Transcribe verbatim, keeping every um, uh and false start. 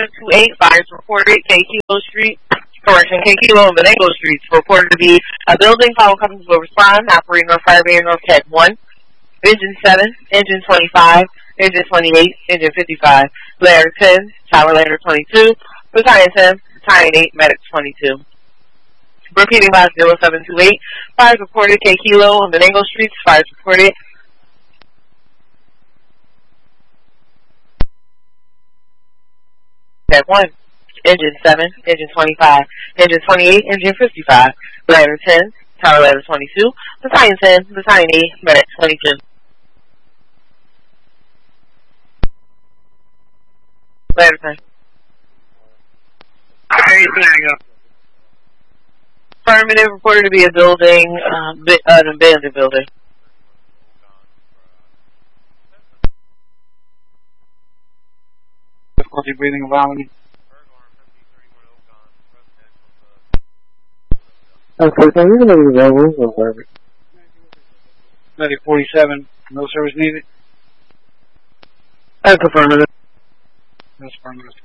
seven two eight, fires reported K Kilo Street, correction, K Kilo and Venango Streets reported to be a building. Following companies will respond. Operating on Fire Bear North Cat one, Engine seven, Engine twenty-five, Engine twenty-eight, Engine fifty-five, Ladder ten, Tower Ladder twenty-two, Battalion ten, Battalion eight, Medic twenty-two. Repeating box zero seven two eight, fires reported K Kilo and Venango Streets, fires reported Cat one, Engine seven, Engine twenty-five, Engine twenty-eight, Engine fifty-five, Ladder ten, Tower Ladder twenty-two, Battalion ten, Battalion eight, Medic twenty-two. Ladder ten. Affirmative, reported to be a building, uh, bi an abandoned building. Difficulty breathing and vomiting. Okay, so you're going to be available. Medic forty-seven, no service needed. That's affirmative. That's affirmative.